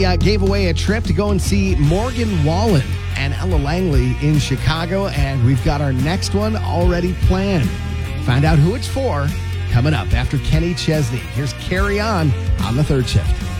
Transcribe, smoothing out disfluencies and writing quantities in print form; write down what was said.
Gave away a trip to go and see Morgan Wallen and Ella Langley in Chicago, and we've got our next one already planned. Find out who it's for coming up after Kenny Chesney. Here's Carry On the Third Shift.